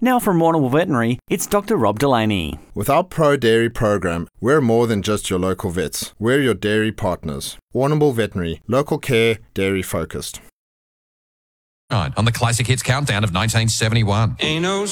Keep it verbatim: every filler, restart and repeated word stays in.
Now from Warrnambool Veterinary, it's Doctor Rob Delaney. With our Pro Dairy program, we're more than just your local vets. We're your dairy partners. Warrnambool Veterinary, local care, dairy focused. Right, on the Classic Hits Countdown of nineteen seventy-one. Ain't no